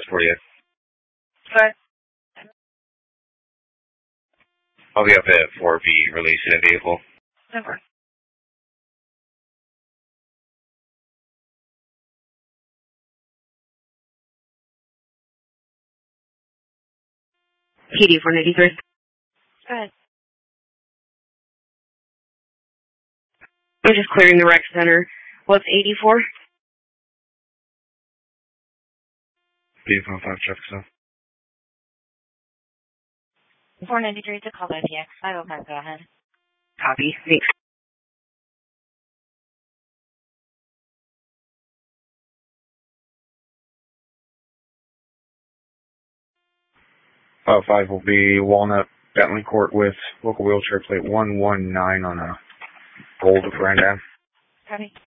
for you? Good. I'll be up at 4B releasing a vehicle. Over. PD 493. Good. I'm just clearing the rec center. What's 84? B-5 traffic stop. 493 to call IPX. 505, go ahead. Copy. Thanks. Five will be Walnut Bentley Court with local wheelchair plate 119 on a gold Grand Am. Copy.